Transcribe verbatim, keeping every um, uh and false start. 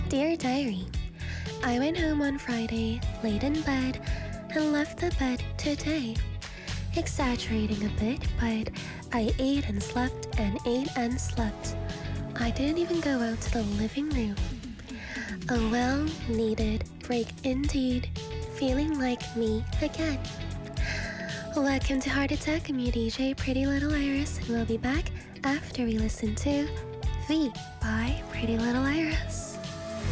Dear Diary, I went home on Friday, laid in bed, and left the bed today. Exaggerating a bit, but I ate and slept and ate and slept. I didn't even go out to the living room. A well-needed break indeed, feeling like me again. Welcome to Heart Attack. I'm your D J, Pretty Little Iris, and we'll be back after we listen to V by Pretty Little Iris.